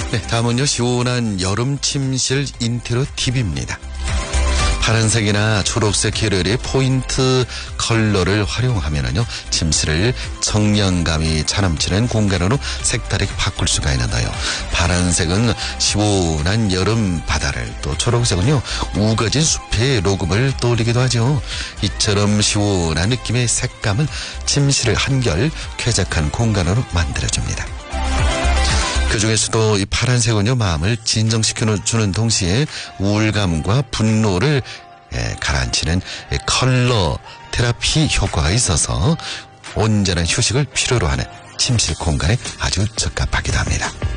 네, 다음은요, 시원한 여름 침실 인테리어 팁입니다. 파란색이나 초록색 계열의 포인트 컬러를 활용하면은요, 침실을 청량감이 차넘치는 공간으로 색다르게 바꿀 수가 있는데요. 파란색은 시원한 여름 바다를, 또 초록색은요, 우거진 숲의 녹음을 떠올리기도 하죠. 이처럼 시원한 느낌의 색감은 침실을 한결 쾌적한 공간으로 만들어줍니다. 그 중에서도 이 파란색은요, 마음을 진정시켜주는 동시에 우울감과 분노를 가라앉히는 컬러 테라피 효과가 있어서 온전한 휴식을 필요로 하는 침실 공간에 아주 적합하기도 합니다.